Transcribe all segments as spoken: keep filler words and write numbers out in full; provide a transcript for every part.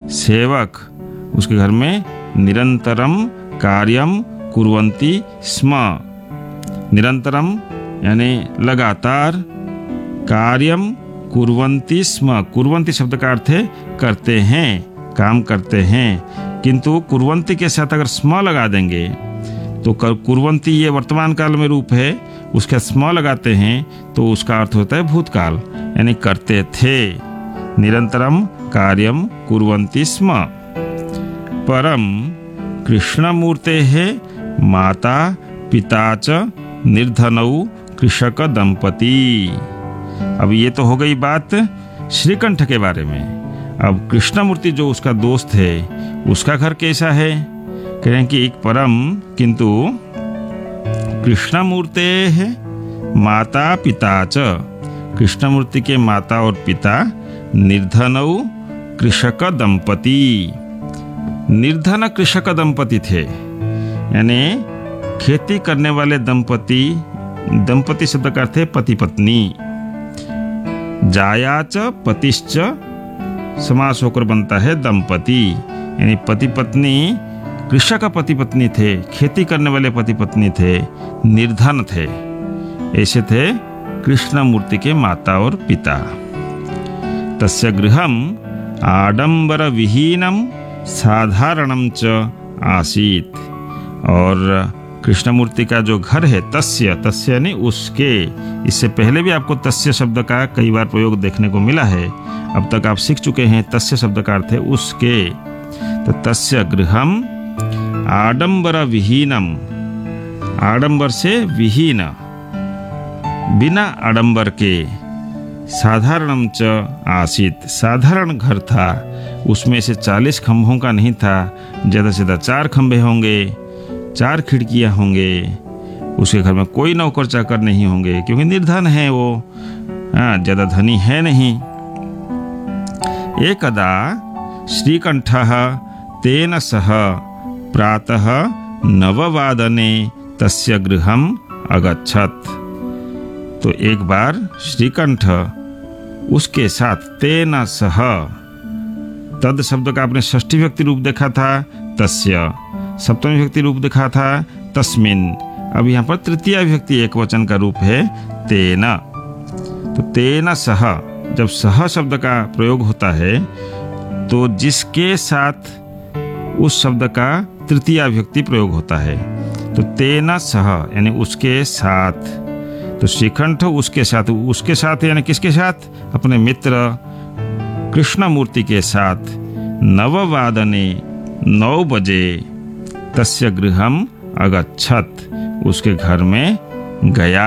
सेवक उसके घर में निरंतरम कार्यम कुर्वन्ति स्म। निरंतरम यानी लगातार, कार्यम कुर्वन्ति स्म, कुर्वन्ति शब्द का अर्थ है करते हैं, काम करते हैं। किंतु कुर्वन्ति के साथ अगर स्म लगा देंगे तो कुर्वन्ति ये वर्तमान काल में रूप है, उसका स्म लगाते हैं तो उसका अर्थ होता है भूतकाल, यानी करते थे। निरंतरम कार्यम कुर्वन्ति स्म। परम कृष्णमूर्तेः माता पिता च निर्धनौ कृषक दंपति। अब ये तो हो गई बात श्रीकंठ के बारे में। अब कृष्णमूर्ति जो उसका दोस्त है उसका घर कैसा है? कह रहे हैं कि एक परम किंतु कृष्णमूर्ते है माता पिता च, कृष्णमूर्ति के माता और पिता निर्धनौ कृषक दंपति, निर्धन कृषक दंपति थे, यानी खेती करने वाले दंपति। दंपति शब्द का अर्थ है पति पत्नी। जाया च पतिश्च समास होकर बनता है दंपति, यानी पति पत्नी, कृषक पति पत्नी थे, खेती करने वाले पति पत्नी थे, निर्धन थे। ऐसे थे कृष्णमूर्ति के माता और पिता। तस्य गृहम आडंबर विहीनम साधारणम च आसीत। और कृष्णमूर्ति का जो घर है, तस्य, तस्य यानी उसके, इससे पहले भी आपको तस्य शब्द का कई बार प्रयोग देखने को मिला है, अब तक आप सीख चुके हैं। तस्य शब्द का अर्थ है उसके। तो तस्य गृहम आडंबर विहीनम, आडंबर से विहीन, बिना आडंबर के, साधारणम च आसीत, साधारण घर था, उसमें से चालीस खंभों का नहीं था, ज़्यादा से ज़्यादा चार खंभे होंगे, चार खिड़कियां होंगे। उसके घर में कोई नौकर चाकर नहीं होंगे क्योंकि निर्धन है वो, हाँ, ज़्यादा धनी है नहीं। एकदा श्रीकंठः तेन सह प्रातः नववादने तस्य गृहम अगच्छत। तो एक बार श्रीकंठ उसके साथ, तेन सह, तद शब्द का आपने षष्ठी व्यक्ति रूप देखा था, तस्य, सप्तमी व्यक्ति रूप देखा था, तस्मिन। अब यहाँ पर तृतीय व्यक्ति एक वचन का रूप है तेना। तो तेना सह, जब सह शब्द का प्रयोग होता है तो जिसके साथ उस शब्द का तृतीय व्यक्ति प्रयोग होता है। तो तेना सह यानी उसके साथ। तो श्रीकंठ उसके साथ, उसके साथ यानी किसके साथ? अपने मित्र कृष्णमूर्ति के साथ। नववादने, नौ बजे, तस्य गृहम अगच्छत, उसके घर में गया।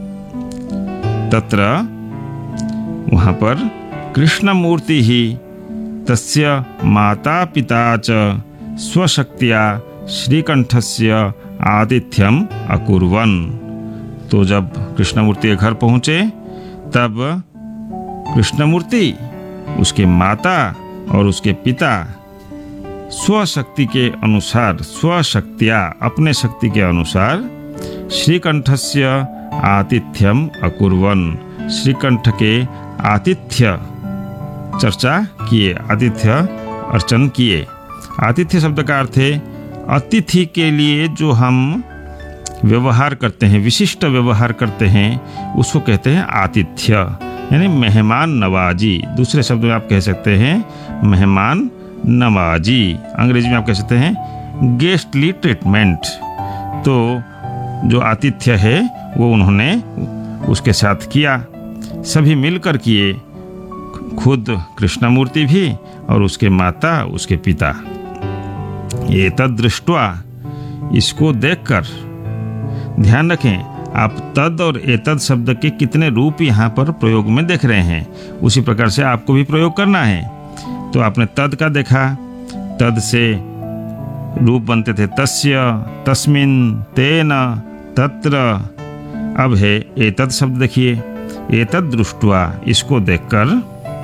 तत्र, वहाँ पर कृष्णमूर्ति ही तस्य माता पिता च स्वशक्तिया श्रीकंठस्य आतिथ्यम अकुर्वन्। तो जब कृष्णमूर्ति के घर पहुँचे तब कृष्णमूर्ति, उसके माता और उसके पिता स्वशक्ति के अनुसार, स्वशक्तिया, अपने शक्ति के अनुसार श्रीकंठस्य आतिथ्यम अकुर्वन्, श्रीकंठ के आतिथ्य चर्चा किए, आतिथ्य अर्चन किए। आतिथ्य शब्द का अर्थ है अतिथि के लिए जो हम व्यवहार करते हैं, विशिष्ट व्यवहार करते हैं, उसको कहते हैं आतिथ्य, यानी मेहमान नवाजी। दूसरे शब्द में आप कह सकते हैं मेहमान नवाजी। अंग्रेजी में आप कह सकते हैं गेस्टली ट्रीटमेंट। तो जो आतिथ्य है वो उन्होंने उसके साथ किया, सभी मिलकर किए, खुद कृष्णमूर्ति भी और उसके माता, उसके पिता। एतद् दृष्ट्वा, इसको देखकर, ध्यान रखें आप तद और एतद शब्द के कितने रूप यहाँ पर प्रयोग में देख रहे हैं, उसी प्रकार से आपको भी प्रयोग करना है। तो आपने तद का देखा, तद से रूप बनते थे तस्य, तस्मिन, तेन, तत्र। अब है एतद शब्द, देखिए एतद दृष्ट्वा, इसको देखकर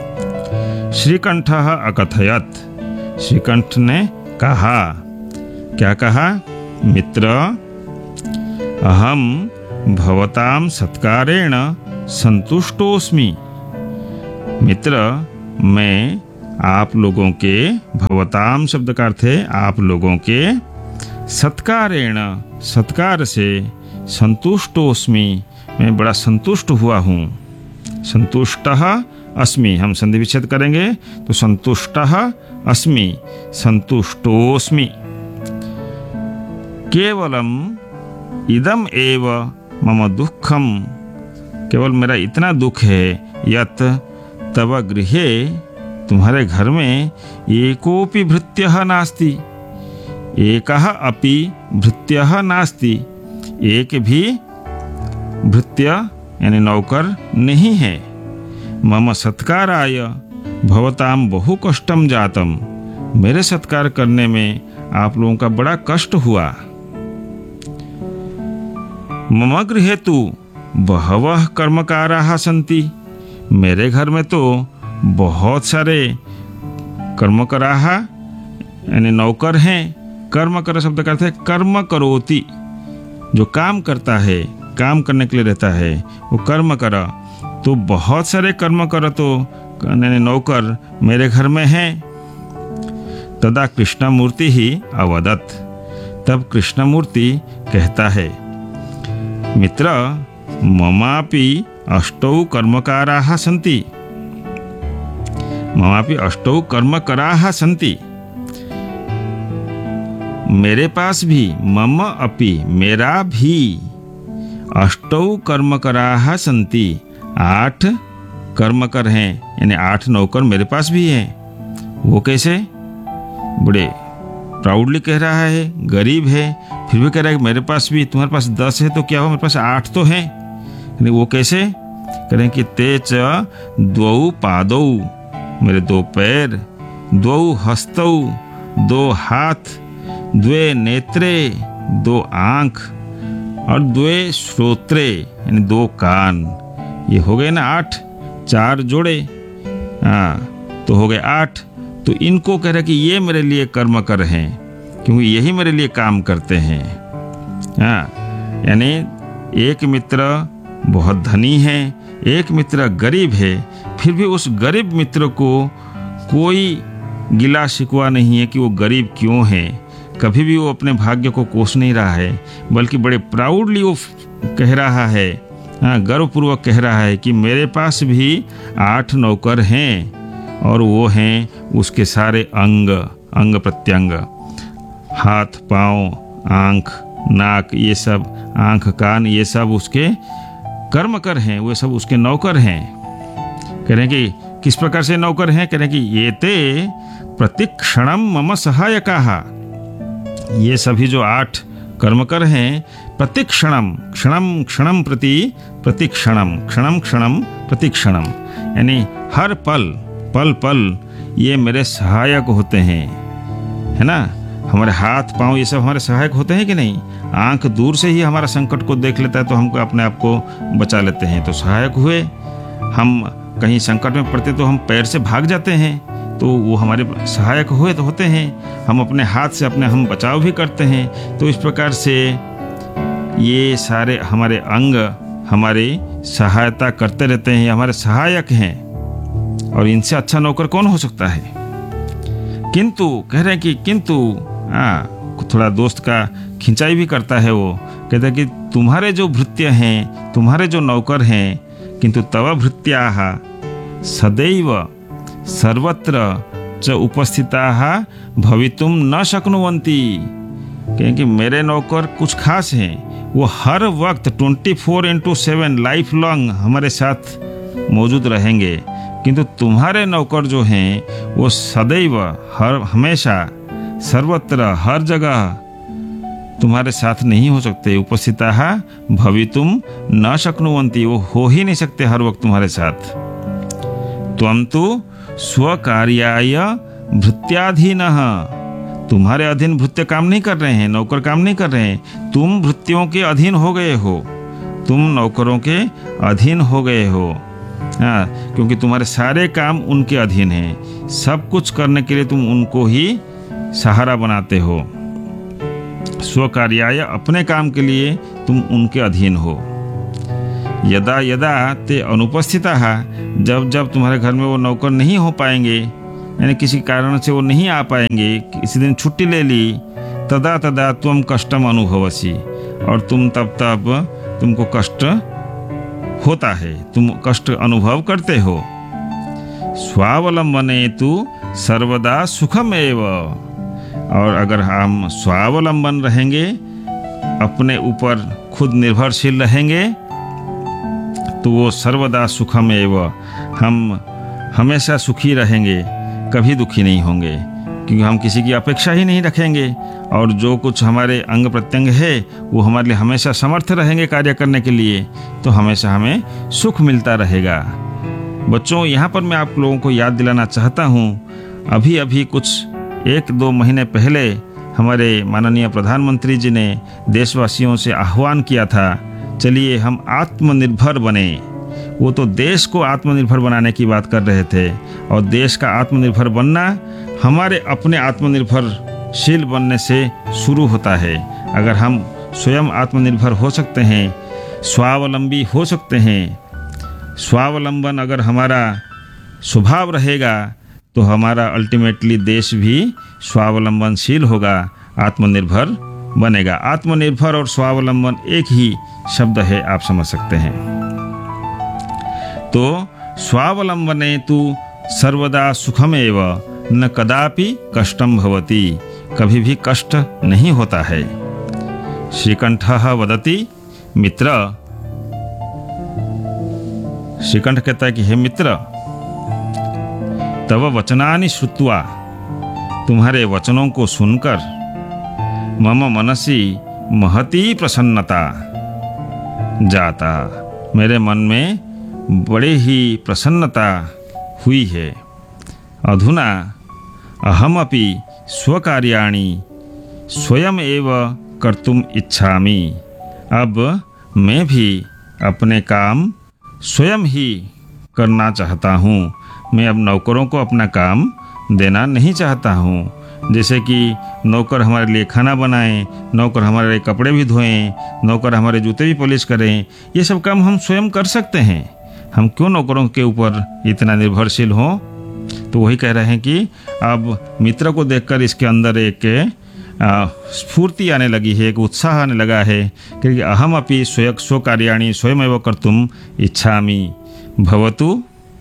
श्रीकंठः अकथयत, श्रीकंठ ने कहा, क्या कहा? मित्र, अहम भवताम सत्कारेण संतुष्टोस्मि। मित्र, मैं आप लोगों के, भवताम शब्द का अर्थ है आप लोगों के, सत्कारेण सत्कार से, संतुष्टोस्मि मैं बड़ा संतुष्ट हुआ हूँ। संतुष्टः अस्मि, हम संधि विच्छेद करेंगे तो संतुष्टः अस्मि, संतुष्टोस्मि। केवलम इदम एव मम दुःखम, केवल मेरा इतना दुख है, यत् तव गृहे तुम्हारे घर में एकोपि भृत्यः नास्ति, एकः अपि भृत्यः नास्ति, एक भी भृत्य यानी नौकर नहीं है। मम सत्काराय भवताम बहु कष्टम जातम, मेरे सत्कार करने में आप लोगों का बड़ा कष्ट हुआ। मम गृहे तु बहवः कर्मकाराः सन्ति, मेरे घर में तो बहुत सारे कर्मकाराः यानी नौकर हैं। कर्म कर शब्द का अर्थ है कर्म करोति, जो काम करता है, काम करने के लिए रहता है वो कर्म कर। तो बहुत सारे कर्म कर तो नौकर मेरे घर में हैं। तदा कृष्णमूर्ति ही अवदत्, तब कृष्णमूर्ति कहता है, मित्र ममापि अष्टौ कर्मकाराः सन्ति, ममापि अष्टौ कर्मकराः सन्ति, मेरे पास भी, मम अपि मेरा भी, अष्टौ कर्मकराः सन्ति, आठ कर्मकर हैं यानी आठ नौकर मेरे पास भी हैं। वो कैसे? बड़े प्राउडली कह रहा है, गरीब है फिर भी कह रहा है कि मेरे पास भी, तुम्हारे पास दस है तो क्या हो, मेरे पास आठ तो हैं। यानी वो कैसे करें कि ते च द्वौ पादौ, मेरे दो पैर, द्वौ हस्तौ, दो हाथ, द्वे नेत्रे, दो आंख, और द्वे श्रोत्रे यानी दो कान। ये हो गए ना आठ, चार जोड़े, हाँ तो हो गए आठ। तो इनको कह रहे कि ये मेरे लिए कर्म कर हैं, क्योंकि यही मेरे लिए काम करते हैं। हाँ यानी एक मित्र बहुत धनी है, एक मित्र गरीब है, फिर भी उस गरीब मित्र को कोई गिला शिकवा नहीं है कि वो गरीब क्यों है। कभी भी वो अपने भाग्य को कोस नहीं रहा है, बल्कि बड़े प्राउडली वो कह रहा है, हाँ गर्वपूर्वक कह रहा है कि मेरे पास भी आठ नौकर हैं और वो हैं उसके सारे अंग, अंग प्रत्यंग, हाथ पाँव, आँख नाक, ये सब आँख कान, ये सब उसके कर्मकर हैं, वो सब उसके नौकर हैं। कह रहे हैं कि किस प्रकार से नौकर हैं? कह रहे हैं कि ये ते प्रतिक्षणम मम सहायकाः, ये सभी जो आठ कर्मकर हैं, प्रतिक्षणम, क्षणम क्षणम प्रति प्रतिक्षणम, क्षणम क्षणम प्रतिक्षणम, यानी हर पल पल पल ये मेरे सहायक होते हैं, है ना। हमारे हाथ पांव ये सब हमारे सहायक होते हैं कि नहीं। आंख दूर से ही हमारा संकट को देख लेता है तो हमको अपने आप को बचा लेते हैं, तो सहायक हुए। हम कहीं संकट में पड़ते तो हम पैर से भाग जाते हैं, तो वो हमारे सहायक हुए तो होते हैं। हम अपने हाथ से अपने हम बचाव भी करते हैं। तो इस प्रकार से ये सारे हमारे अंग हमारी सहायता करते रहते हैं, हमारे सहायक हैं, और इनसे अच्छा नौकर कौन हो सकता है। किंतु कह रहे हैं कि किंतु हाँ थोड़ा दोस्त का खिंचाई भी करता है। वो कहता है कि तुम्हारे जो भृत्य हैं, तुम्हारे जो नौकर हैं, किंतु तव भृत्याः सदैव सर्वत्र च उपस्थिताः भवितुम न शक्नुवन्ति। कहें कि मेरे नौकर कुछ खास हैं, वो हर वक्त twenty four into seven life long हमारे साथ मौजूद रहेंगे, किंतु तुम्हारे नौकर जो हैं वो सदैव हर हमेशा सर्वत्र हर जगह तुम्हारे साथ नहीं हो सकते। उपस्थिताः भवितुम न शक्नुवन्ति, वो हो ही नहीं सकते हर वक्त तुम्हारे साथ। त्वं तु स्वकार्याय भृत्याधीनः, तुम्हारे अधीन भृत्य काम नहीं कर रहे हैं, नौकर काम नहीं कर रहे हैं, तुम भृत्यों के अधीन हो गए हो, तुम नौकरों के अधीन हो गए हो। हाँ, क्योंकि तुम्हारे सारे काम उनके अधीन हैं, सब कुछ करने के लिए तुम उनको ही सहारा बनाते हो। स्वकार्याय, अपने काम के लिए तुम उनके अधीन हो। यदा यदा ते अनुपस्थिताः, जब जब तुम्हारे घर में वो नौकर नहीं हो पाएंगे, यानी किसी कारण से वो नहीं आ पाएंगे, किसी दिन छुट्टी ले ली, तदा तदा त्वम कष्टम अनुभवसी, और तुम तब तब तुमको कष्ट होता है, तुम कष्ट अनुभव करते हो। स्वावलंबने तु सर्वदा सुखमेव, और अगर हम स्वावलंबन रहेंगे, अपने ऊपर खुद निर्भरशील रहेंगे, तो वो सर्वदा सुखमेव, हम हमेशा सुखी रहेंगे, कभी दुखी नहीं होंगे, क्योंकि हम किसी की अपेक्षा ही नहीं रखेंगे, और जो कुछ हमारे अंग प्रत्यंग है वो हमारे लिए हमेशा समर्थ रहेंगे कार्य करने के लिए, तो हमेशा हमें सुख मिलता रहेगा। बच्चों, यहाँ पर मैं आप लोगों को याद दिलाना चाहता हूँ, अभी अभी कुछ एक दो महीने पहले हमारे माननीय प्रधानमंत्री जी ने देशवासियों से आह्वान किया था, चलिए हम आत्मनिर्भर बने। वो तो देश को आत्मनिर्भर बनाने की बात कर रहे थे, और देश का आत्मनिर्भर बनना हमारे अपने आत्मनिर्भरशील बनने से शुरू होता है। अगर हम स्वयं आत्मनिर्भर हो सकते हैं, स्वावलंबी हो सकते हैं, स्वावलंबन अगर हमारा स्वभाव रहेगा, तो हमारा अल्टीमेटली देश भी स्वावलंबनशील होगा, आत्मनिर्भर बनेगा। आत्मनिर्भर और स्वावलंबन एक ही शब्द है, आप समझ सकते हैं। तो स्वावलंबने तु सर्वदा सुखमेव न कदापि कष्टम भवति, कभी भी कष्ट नहीं होता है। श्रीकंठः वदति मित्र, श्रीकंठ कहता है कि हे मित्र, तव वचनानि श्रुत्वा, तुम्हारे वचनों को सुनकर, मम मनसि महती प्रसन्नता जाता, मेरे मन में बड़े ही प्रसन्नता हुई है। अधुना अहमपि स्वकार्याणि स्वयं एव कर्तुम इच्छामि, अब मैं भी अपने काम स्वयं ही करना चाहता हूँ। मैं अब नौकरों को अपना काम देना नहीं चाहता हूँ। जैसे कि नौकर हमारे लिए खाना बनाएं, नौकर हमारे लिए कपड़े भी धोएं, नौकर हमारे जूते भी पॉलिश करें, ये सब काम हम स्वयं कर सकते हैं। हम क्यों नौकरों के ऊपर इतना निर्भरशील हों? तो वही कह रहे हैं कि अब मित्र को देखकर इसके अंदर एक स्फूर्ति आने लगी है, एक उत्साह आने लगा है, क्योंकि अहम अपि स्वयं स्वकार्याणि स्वयमेव कर्तुम इच्छामि भवतु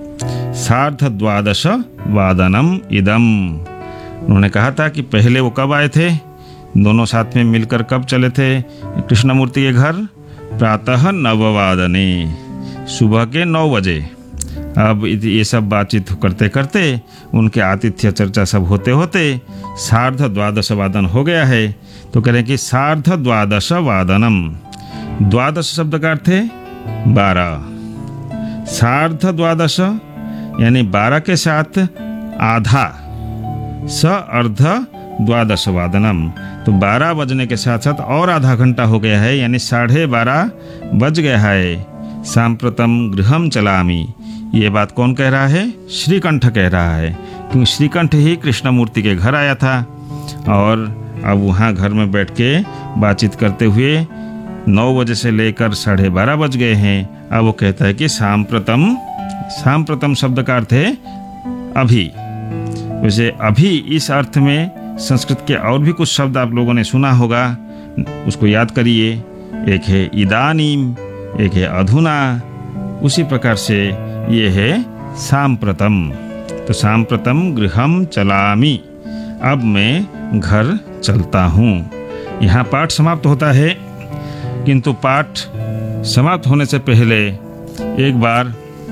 सार्धद्वादश वादनम इदम। उन्होंने कहा था कि पहले वो कब आए थे, दोनों साथ में मिलकर कब चले थे कृष्णमूर्ति के घर? प्रातः नववादने, सुबह के नौ बजे। अब ये सब बातचीत करते करते, उनके आतिथ्य चर्चा सब होते होते सार्ध द्वादश वादन हो गया है। तो कह रहे हैं कि सार्ध द्वादश वादनम, द्वादश शब्द का अर्थ है बारह, सार्ध द्वादश यानी बारह के साथ आधा, स अर्ध द्वादश वादनम, तो बारह बजने के साथ साथ और आधा घंटा हो गया है, यानी साढ़े बारह बज गया है। सांप्रतम गृहम चलामी, ये बात कौन कह रहा है? श्रीकंठ कह रहा है, क्योंकि श्रीकंठ ही कृष्णमूर्ति के घर आया था, और अब वहाँ घर में बैठ के बातचीत करते हुए नौ बजे से लेकर साढ़े बारह बज गए हैं। अब वो कहता है कि सांप्रतम, सांप्रतम शब्द का अर्थ है अभी। वैसे अभी इस अर्थ में संस्कृत के और भी कुछ शब्द आप लोगों ने सुना होगा, उसको याद करिए। एक है इदानीम, एक है अधुना, उसी प्रकार से ये है सांप्रतम। तो सांप्रतम गृहम चलामी, अब मैं घर चलता हूँ। यहाँ पाठ समाप्त होता है, किंतु पाठ समाप्त होने से पहले एक बार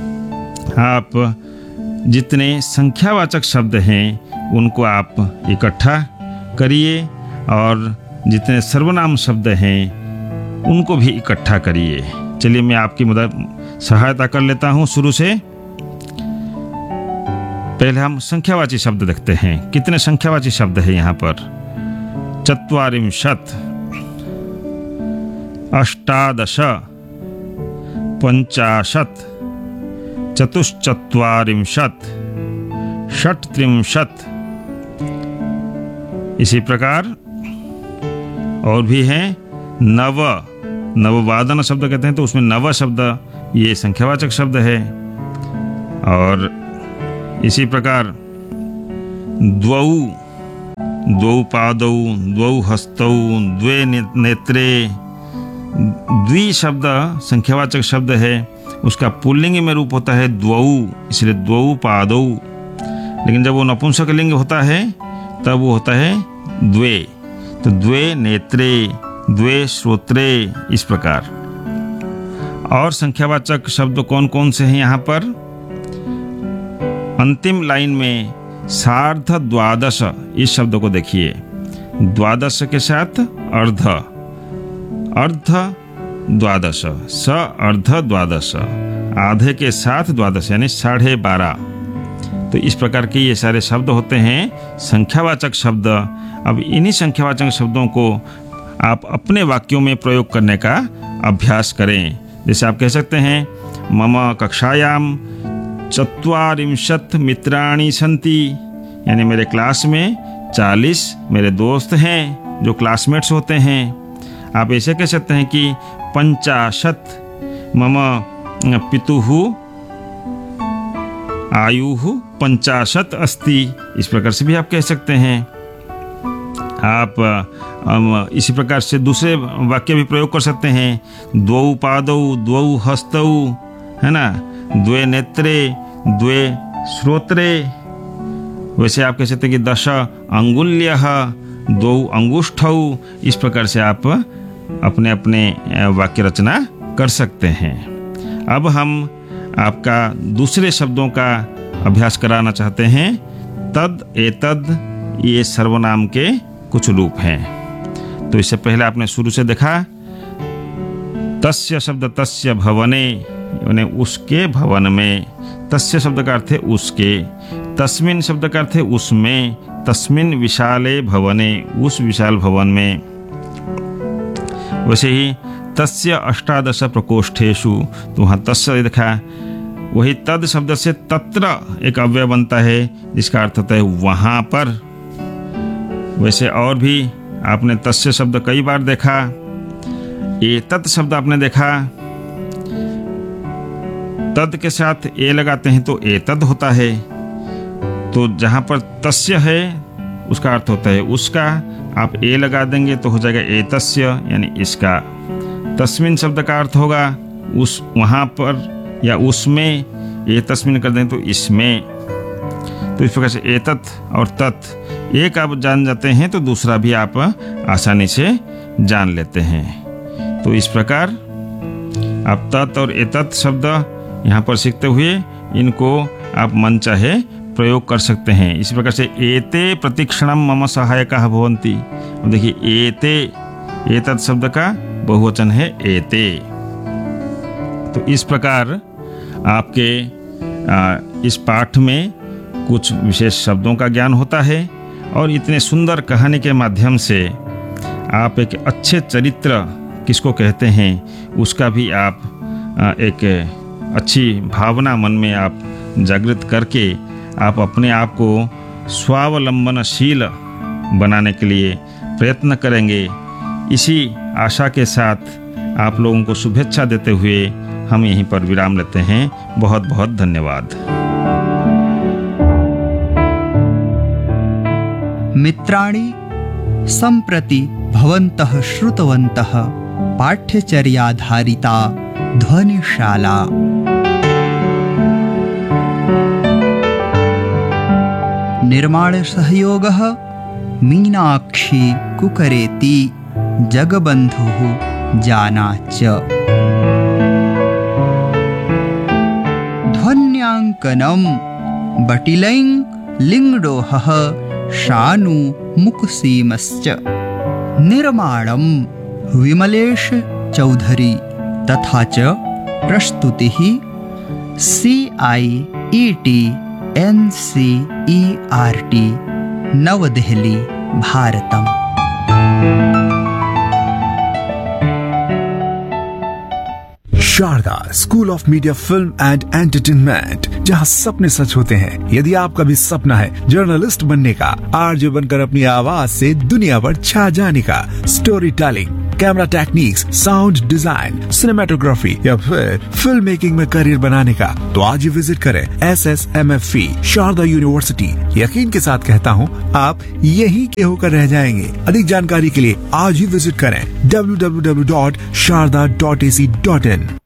आप जितने संख्यावाचक शब्द हैं उनको आप इकट्ठा करिए, और जितने सर्वनाम शब्द हैं उनको भी इकट्ठा करिए। चलिए मैं आपकी मदद सहायता कर लेता हूँ शुरू से। पहले हम संख्यावाची शब्द देखते हैं, कितने संख्यावाची शब्द है यहाँ पर। चत्वारिंशत्, अष्टादश, पंचाशत्, चतुश्चत्वारिंशत्, षट्त्रिंशत्, इसी प्रकार और भी हैं। नव, नववादन शब्द कहते हैं, तो उसमें नव शब्द ये संख्यावाचक शब्द है। और इसी प्रकार द्वौ, द्वौ पादौ, द्वौ हस्तौ, द्वे नेत्रे। द्वि शब्द संख्यावाचक शब्द है, उसका पुल्लिंग में रूप होता है द्वौ, इसलिए द्वौ पादौ। लेकिन जब वो नपुंसकलिंग होता है तब वो होता है द्वे। तो द्वे नेत्रे, द्वे श्रोत्रे, इस प्रकार। और संख्यावाचक शब्द कौन कौन से हैं यहाँ पर? अंतिम लाइन में सार्ध द्वादश, इस शब्द को देखिए। द्वादश के साथ अर्ध, अर्ध द्वादश, स अर्ध द्वादश, आधे के साथ द्वादश यानी साढ़े बारह। तो इस प्रकार के ये सारे शब्द होते हैं संख्यावाचक शब्द। अब इन्हीं संख्यावाचक शब्दों को आप अपने वाक्यों में प्रयोग करने का अभ्यास करें। जैसे आप कह सकते हैं, मम कक्षायाम चत्वारिंशत् मित्राणि सन्ति, यानी मेरे क्लास में चालीस मेरे दोस्त हैं जो क्लासमेट्स होते हैं। आप ऐसे कह सकते हैं कि पंचाशत् मम पितुः आयुः पंचाशत् अस्ति, इस प्रकार से भी आप कह सकते हैं। आप इसी प्रकार से दूसरे वाक्य भी प्रयोग कर सकते हैं, द्वौ पादौ, द्वौ हस्तौ, है ना, द्वे नेत्रे, द्वे श्रोत्रे। वैसे आप कह सकते हैं कि दश अंगुल्यः, द्वौ अंगुष्ठौ। इस प्रकार से आप अपने अपने वाक्य रचना कर सकते हैं। अब हम आपका दूसरे शब्दों का अभ्यास कराना चाहते हैं। तद, एतद, ये सर्वनाम के कुछ रूप हैं। तो इससे पहले आपने शुरू से देखा, तस्य शब्द तस्य भवने, यानी उसके भवन में। तस्य शब्द का अर्थ है उसके। तस्मिन शब्द का अर्थ है उसमें। तस्मिन विशाले भवने, उस विशाल भवन में। वैसे ही तस्य अष्टादश प्रकोष्ठेषु, तो वहाँ तस्य देखा। वही तद शब्द से तत्र एक अव्यय बनता है जिसका अर्थ होता है वहाँ पर। वैसे और भी आपने तस्य शब्द कई बार देखा। एतत् शब्द आपने देखा, तद के साथ ए लगाते हैं तो एतद होता है। तो जहाँ पर तस्य है उसका अर्थ होता है उसका, आप ए लगा देंगे तो हो जाएगा एतस्य, यानी इसका। तस्मिन शब्द का अर्थ होगा उस, वहाँ पर या उसमें। ए तस्मिन कर दें तो इसमें। तो इस प्रकार से एतत् और तत् एक आप जान जाते हैं तो दूसरा भी आप आसानी से जान लेते हैं। तो इस प्रकार आप तत् और एतत् शब्द यहाँ पर सीखते हुए इनको आप मन चाहे प्रयोग कर सकते हैं। इसी प्रकार से एते प्रतिक्षणम मम सहायकाः भवन्ति। अब देखिए एते, एतत् शब्द का बहुवचन है एते। तो इस प्रकार आपके आ, इस पाठ में कुछ विशेष शब्दों का ज्ञान होता है और इतने सुंदर कहानी के माध्यम से आप एक अच्छे चरित्र किसको कहते हैं उसका भी आप आ, एक अच्छी भावना मन में आप जागृत करके आप अपने आप को स्वावलंबनशील बनाने के लिए प्रयत्न करेंगे। इसी आशा के साथ आप लोगों को शुभेच्छा देते हुए हम यहीं पर विराम लेते हैं। बहुत बहुत धन्यवाद। मित्राणि, सम्प्रति भवन्तः श्रुतवन्तः पाठ्यचर्याधारिता ध्वनिशाला। निर्माण सहयोगः मीनाक्षी कुकरेती जगबन्धुः जाना च। ध्वन्यांकनं बटिलैं लिङ्गडोहः शानु मुकसीमश्च। निर्माणं विमलेश चौधरी तथा च प्रस्तुतिः सी आई E T N C E R T Navadehli Bharatam. Sharda school of media film and entertainment, जहां सपने सच होते हैं। यदि आपका भी सपना है जर्नलिस्ट बनने का, आरजे बनकर अपनी आवाज से दुनिया पर छा जाने का, story telling, camera techniques, sound design, cinematography या फिर फिल्म मेकिंग में करियर बनाने का, तो आज ही विजिट करें S S M F E Sharda university. यकीन के साथ कहता हूँ, आप यहीं के होकर रह जाएंगे। अधिक जानकारी के लिए आज ही विजिट करें W W W dot Sharda dot A C dot in.